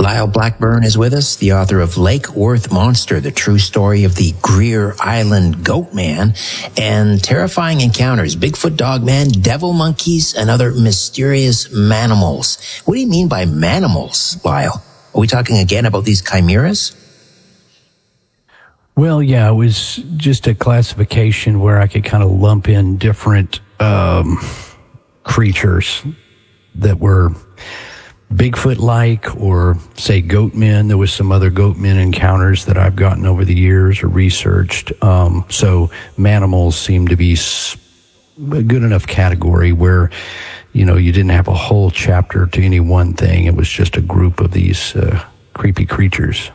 Lyle Blackburn is with us, the author of Lake Worth Monster, the true story of the Greer Island Goat Man, and terrifying encounters, Bigfoot Dogman, devil monkeys, and other mysterious manimals. What do you mean by manimals, Lyle? Are we talking again about these chimeras? Well, yeah, it was just a classification where I could kind of lump in different creatures that were Bigfoot-like, or say goatmen. There was some other goatmen encounters that I've gotten over the years or researched. So manimals seem to be a good enough category where, you didn't have a whole chapter to any one thing. It was just a group of these creepy creatures.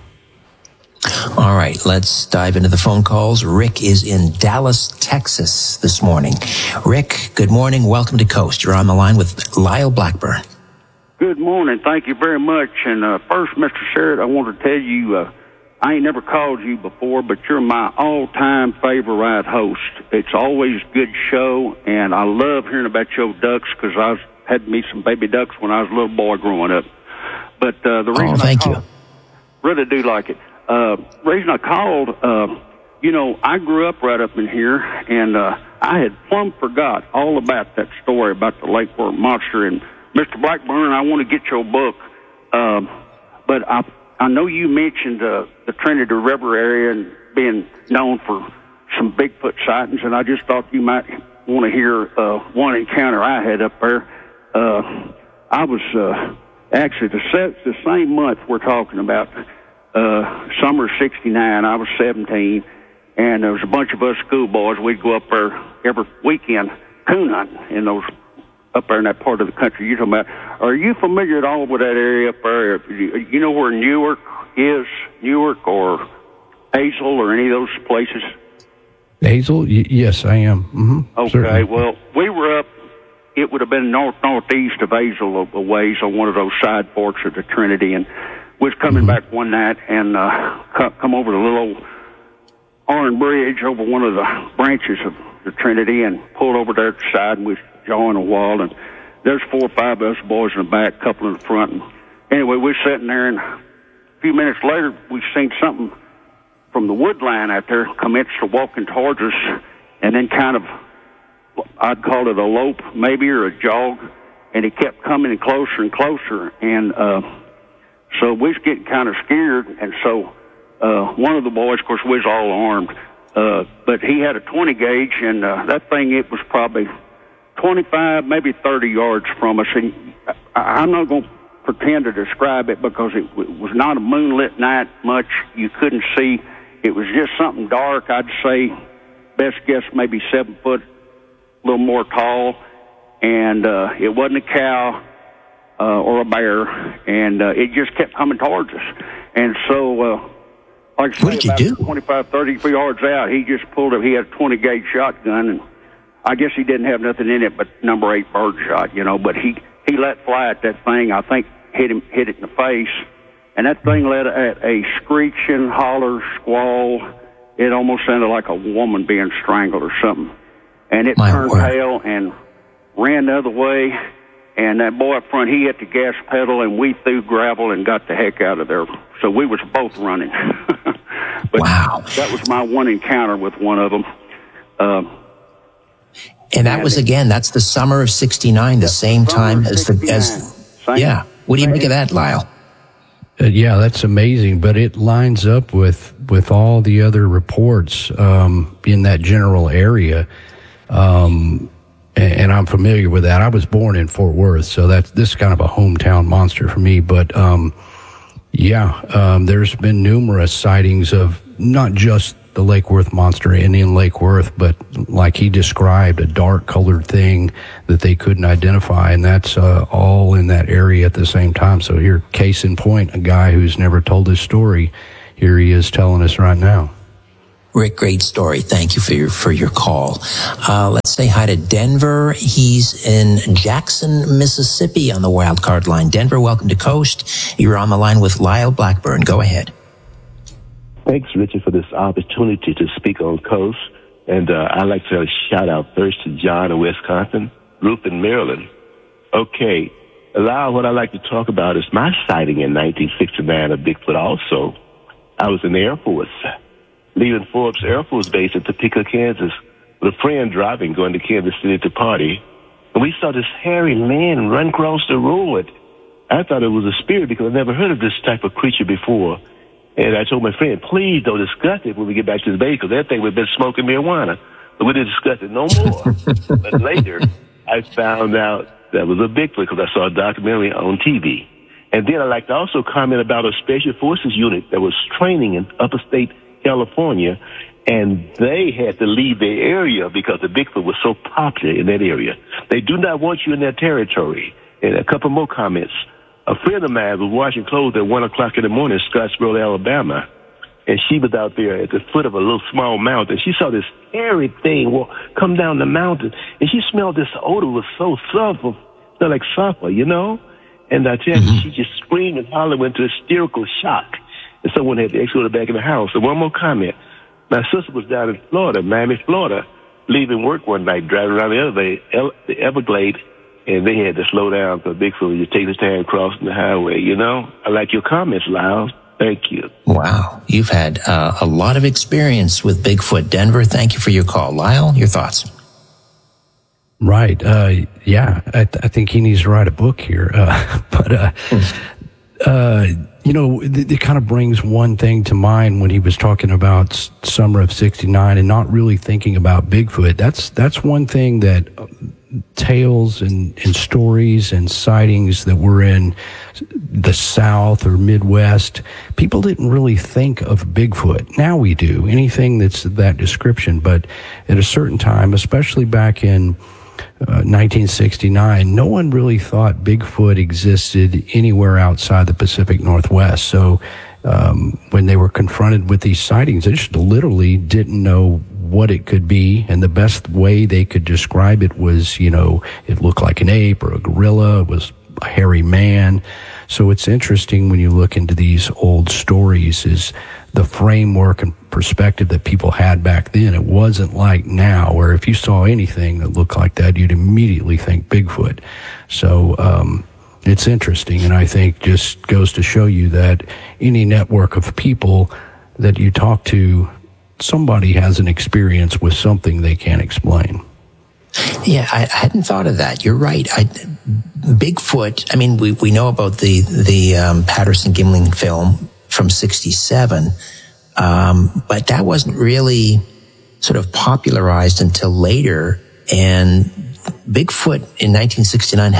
All right, let's dive into the phone calls. Rick is in Dallas, Texas this morning. Rick, good morning. Welcome to Coast. You're on the line with Lyle Blackburn. Good morning. Thank you very much. And first, Mr. Sherritt, I want to tell you, I ain't never called you before, but you're my all-time favorite host. It's always a good show, and I love hearing about your ducks because I had me some baby ducks when I was a little boy growing up. But the reason thank you. Really do like it. Reason I called, I grew up right up in here, and I had plumb forgot all about that story about the Lake Worth Monster. And Mr. Blackburn, I want to get your book, but I know you mentioned the Trinity River area and being known for some Bigfoot sightings, and I just thought you might want to hear one encounter I had up there. I was actually the same month we're talking about, summer '69. I was 17, and there was a bunch of us schoolboys. We'd go up there every weekend coon hunting in those up there in that part of the country you're talking about. Are you familiar at all with that area up there? You know where Newark is? Newark or Hazel or any of those places? Hazel? Yes, I am. Mm-hmm. Okay, certainly. Well, we were up, it would have been northeast of Hazel a ways on one of those side forks of the Trinity, and we was coming back one night and come over the little iron bridge over one of the branches of the Trinity and pulled over there at the side, and we was jawing a wall, and there's 4 or 5 of us boys in the back, a couple in the front. And anyway, we were sitting there, and a few minutes later, we seen something from the wood line out there commenced to walking towards us, and then kind of, I'd call it a lope maybe, or a jog, and it kept coming closer and closer, and so we was getting kind of scared, and so one of the boys, of course, we was all armed, but he had a 20 gauge, and that thing, it was probably 25, maybe 30 yards from us, and I'm not going to pretend to describe it because it was not a moonlit night much. You couldn't see. It was just something dark. I'd say, best guess, maybe 7 foot, a little more tall, and it wasn't a cow or a bear, and it just kept coming towards us. And so, like I say, about 25, 30 yards out, he just pulled up. He had a 20 gauge shotgun, and I guess he didn't have nothing in it but number 8 bird shot, but he let fly at that thing. I think hit it in the face, and that thing let at a screeching, holler, squall. It almost sounded like a woman being strangled or something. And it turned tail and ran the other way, and that boy up front, he hit the gas pedal, and we threw gravel and got the heck out of there. So we was both running. But wow. That was my one encounter with one of them. And that was, again, that's the summer of '69, the same time as yeah. What do you make of that, Lyle? Yeah, that's amazing, but it lines up with all the other reports in that general area, and I'm familiar with that. I was born in Fort Worth, so this is kind of a hometown monster for me. But there's been numerous sightings of not just the Lake Worth Monster in Lake Worth, but like he described, a dark-colored thing that they couldn't identify, and that's all in that area at the same time. So here, case in point, a guy who's never told his story, here he is telling us right now. Rick, great story. Thank you for your call. Let's say hi to Denver. He's in Jackson, Mississippi on the wild card line. Denver, welcome to Coast. You're on the line with Lyle Blackburn. Go ahead. Thanks, Richard, for this opportunity to speak on Coast. And I'd like to shout out first to John in Wisconsin, Ruth in Maryland. Okay, Lyle, what I like to talk about is my sighting in 1969 of Bigfoot also. I was in the Air Force, leaving Forbes Air Force Base in Topeka, Kansas, with a friend driving, going to Kansas City to party. And we saw this hairy man run across the road. I thought it was a spirit because I'd never heard of this type of creature before. And I told my friend, please don't discuss it when we get back to the base, because that thing we've been smoking marijuana. But we didn't discuss it no more. But later, I found out that was a Bigfoot because I saw a documentary on TV. And then I like to also comment about a Special Forces unit that was training in upstate California, and they had to leave their area because the Bigfoot was so popular in that area. They do not want you in their territory. And a couple more comments. A friend of mine was washing clothes at 1 o'clock in the morning in Scottsboro, Alabama, and she was out there at the foot of a little small mountain. She saw this hairy thing come down the mountain, and she smelled this odor. It was so sulfur, smelled like sulfur, you know? And I tell you, she just screamed and hollered, went into hysterical shock, and someone had to escort her back in the house. And one more comment. My sister was down in Florida, Miami, Florida, leaving work one night, driving around the Everglades, and they had to slow down for Bigfoot. You take the time crossing the highway, you know? I like your comments, Lyle. Thank you. Wow. You've had a lot of experience with Bigfoot. Denver, thank you for your call. Lyle, your thoughts? Right. Yeah, I think he needs to write a book here. You know, it kind of brings one thing to mind when he was talking about summer of '69 and not really thinking about Bigfoot. That's one thing that tales and stories and sightings that were in the South or Midwest, people didn't really think of Bigfoot. Now we do. Anything that's that description. But at a certain time, especially back in 1969, no one really thought Bigfoot existed anywhere outside the Pacific Northwest. So when they were confronted with these sightings, they just literally didn't know what it could be, and the best way they could describe it was, you know, it looked like an ape or a gorilla, it was a hairy man. So it's interesting when you look into these old stories is the framework and perspective that people had back then. It wasn't like now, where if you saw anything that looked like that, you'd immediately think Bigfoot. So it's interesting, and I think just goes to show you that any network of people that you talk to, somebody has an experience with something they can't explain. Yeah, I hadn't thought of that. You're right. Bigfoot, I mean, we know about the Patterson-Gimlin film from '67, but that wasn't really sort of popularized until later. And Bigfoot in 1969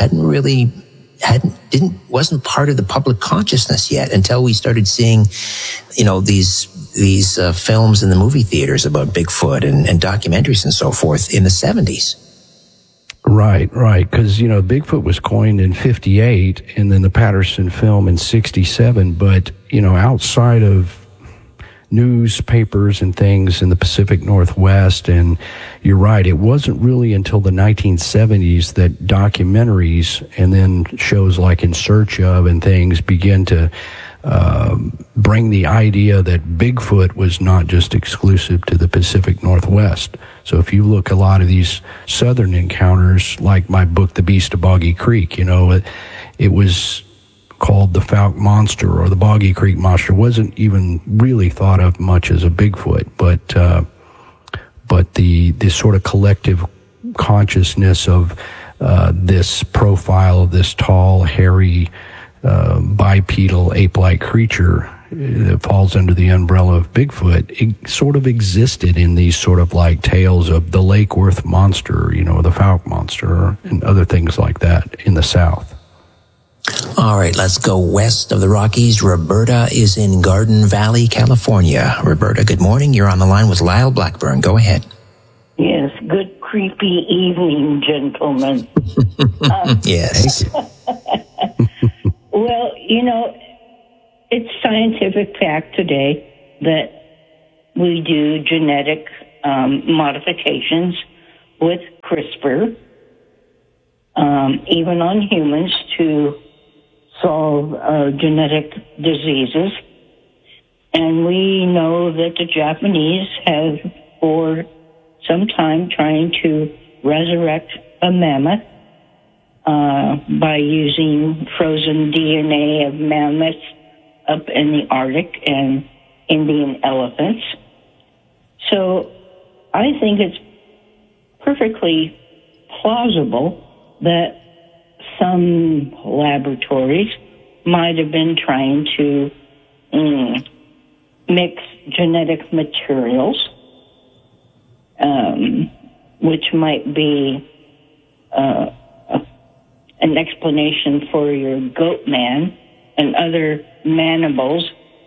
wasn't part of the public consciousness yet until we started seeing, you know, these films in the movie theaters about Bigfoot and documentaries and so forth in the 70s. Right. Because, you know, Bigfoot was coined in '58 and then the Patterson film in '67. But, you know, outside of newspapers and things in the Pacific Northwest, and you're right, it wasn't really until the 1970s that documentaries and then shows like In Search Of and things began to bring the idea that Bigfoot was not just exclusive to the Pacific Northwest. So if you look a lot of these southern encounters, like my book, The Beast of Boggy Creek, you know, it was called the Fouke Monster or the Boggy Creek Monster. Wasn't even really thought of much as a Bigfoot, but the sort of collective consciousness of this profile of this tall, hairy, bipedal ape-like creature that falls under the umbrella of Bigfoot, it sort of existed in these sort of like tales of the Lake Worth Monster, you know, the Fouke Monster, and other things like that in the South. All right, let's go west of the Rockies. Roberta is in Garden Valley, California. Roberta, good morning. You're on the line with Lyle Blackburn. Go ahead. Yes, good creepy evening, gentlemen. Yes. Well, you know, it's scientific fact today that we do genetic modifications with CRISPR, even on humans, to solve genetic diseases. And we know that the Japanese have, for some time, trying to resurrect a mammoth. by using frozen DNA of mammoths up in the Arctic and Indian elephants. So I think it's perfectly plausible that some laboratories might have been trying to mix genetic materials, which might be an explanation for your goat man and other mandibles.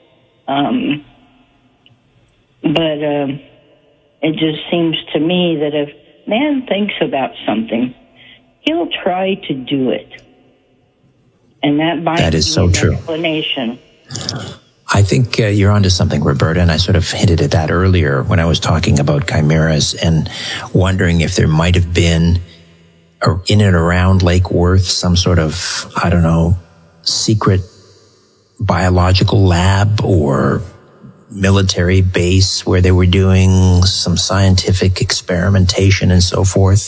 But it just seems to me that if man thinks about something, he'll try to do it. And that might be is so an true. Explanation. I think you're onto something, Roberta, and I sort of hinted at that earlier when I was talking about chimeras and wondering if there might have been in and around Lake Worth some sort of, I don't know, secret biological lab or military base where they were doing some scientific experimentation and so forth.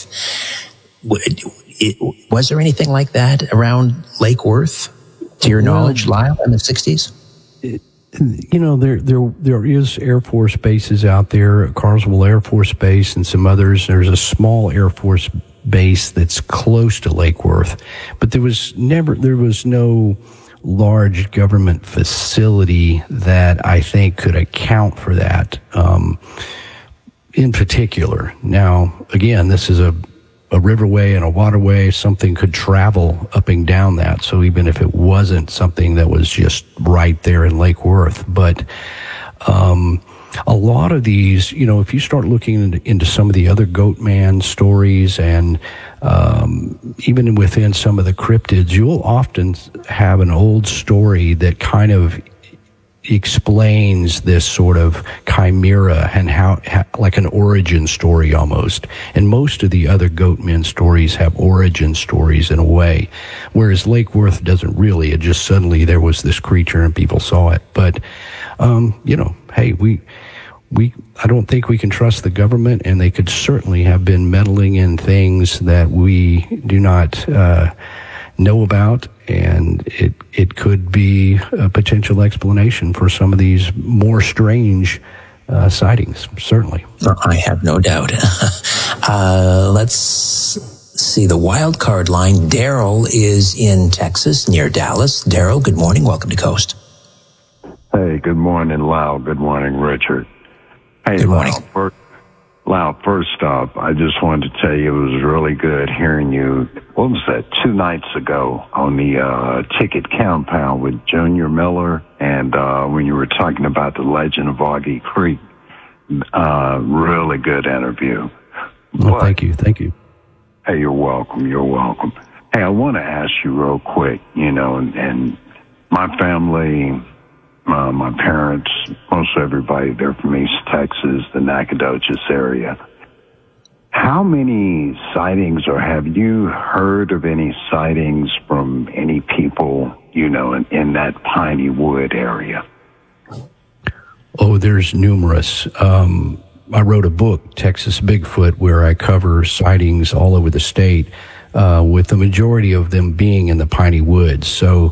Was there anything like that around Lake Worth, to your knowledge, Lyle, in the 60s? You know, there is Air Force bases out there, Carswell Air Force Base and some others. There's a small Air Force base that's close to Lake Worth, but there was no large government facility that I think could account for that in particular. Now, again, this is a riverway and a waterway. Something could travel up and down that, so even if it wasn't something that was just right there in Lake Worth. But a lot of these, you know, if you start looking into some of the other goat man stories and even within some of the cryptids, you'll often have an old story that kind of explains this sort of chimera and how like an origin story almost. And most of the other goat men stories have origin stories in a way, whereas Lake Worth doesn't really. It just suddenly there was this creature and people saw it. But you know, hey, I don't think we can trust the government, and they could certainly have been meddling in things that we do not know about, and it could be a potential explanation for some of these more strange sightings, certainly. I have no doubt. Let's see the wild card line. Daryl is in Texas, near Dallas. Daryl, good morning. Welcome to Coast. Hey, good morning, Lyle. Good morning, Richard. Hey, good morning. Lyle, first off, I just wanted to tell you it was really good hearing you, what was that, 2 nights ago on the Ticket Compound with Junior Miller, and when you were talking about the legend of Augie Creek. Really good interview. Well, thank you. Hey, you're welcome. Hey, I want to ask you real quick, you know, and my family, my parents, most everybody, they're from East Texas, the Nacogdoches area. How many sightings, or have you heard of any sightings from any people, you know, in that Piney Wood area? Oh, there's numerous. I wrote a book, Texas Bigfoot, where I cover sightings all over the state, with the majority of them being in the Piney Woods. So,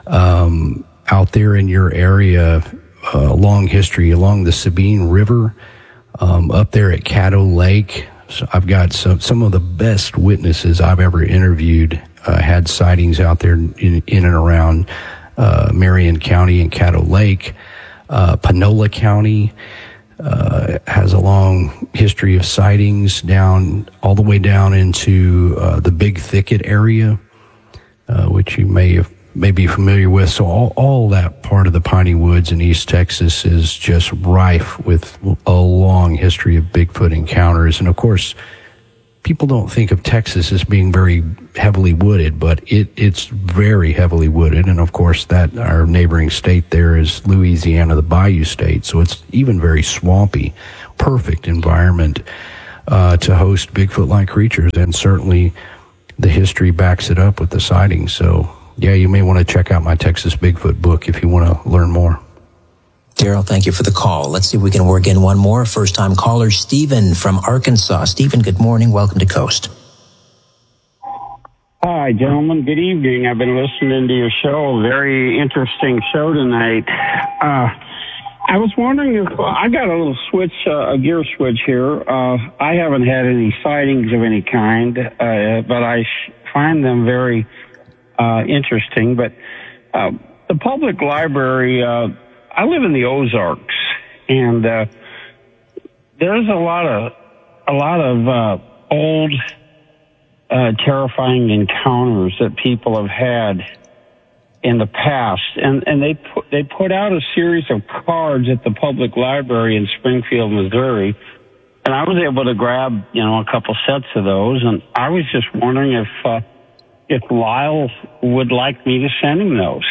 out there in your area, long history along the Sabine River, up there at Caddo Lake. So I've got some of the best witnesses I've ever interviewed, had sightings out there in and around Marion County and Caddo Lake. Panola County has a long history of sightings all the way down into the Big Thicket area, which you may be familiar with. So all that part of the Piney Woods in East Texas is just rife with a long history of Bigfoot encounters. And of course, people don't think of Texas as being very heavily wooded, but it's very heavily wooded. And of course, that our neighboring state there is Louisiana, the Bayou State. So it's even very swampy, perfect environment to host Bigfoot-like creatures. And certainly the history backs it up with the sightings. So yeah, you may want to check out my Texas Bigfoot book if you want to learn more. Daryl, thank you for the call. Let's see if we can work in one more. First-time caller, Stephen from Arkansas. Stephen, good morning. Welcome to Coast. Hi, gentlemen. Good evening. I've been listening to your show. Very interesting show tonight. I was wondering if I got a little switch, a gear switch here. I haven't had any sightings of any kind, but I find them very interesting. But the public library, I live in the Ozarks, and there's a lot of old, terrifying encounters that people have had in the past, and they put out a series of cards at the public library in Springfield, Missouri, and I was able to grab a couple sets of those, and I was just wondering if Lyle would like me to send him those.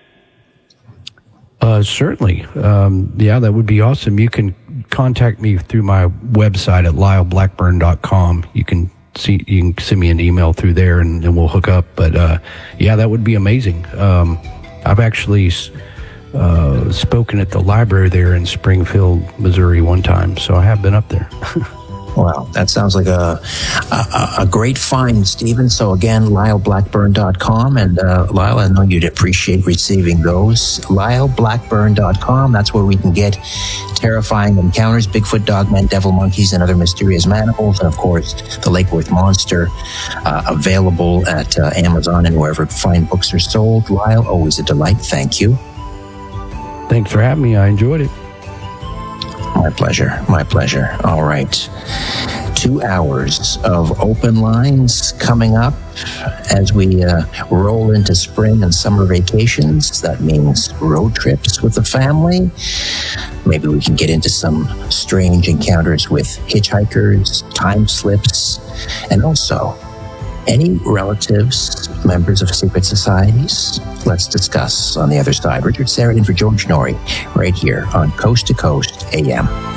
Certainly. Yeah, that would be awesome. You can contact me through my website at lyleblackburn.com. You can send me an email through there and we'll hook up. But yeah, that would be amazing. I've actually spoken at the library there in Springfield, Missouri one time, so I have been up there. Wow, that sounds like a great find, Stephen. So again, lyleblackburn.com. And Lyle, I know you'd appreciate receiving those. lyleblackburn.com. That's where we can get terrifying encounters, Bigfoot, Dogmen, devil monkeys, and other mysterious manimals. And of course, the Lake Worth Monster, available at Amazon and wherever fine books are sold. Lyle, always a delight. Thank you. Thanks for having me. I enjoyed it. My pleasure. My pleasure. All right. 2 hours of open lines coming up as we roll into spring and summer vacations. That means road trips with the family. Maybe we can get into some strange encounters with hitchhikers, time slips, and also any relatives, members of secret societies. Let's discuss on the other side. Richard Sheridan for George Noory, right here on Coast to Coast AM.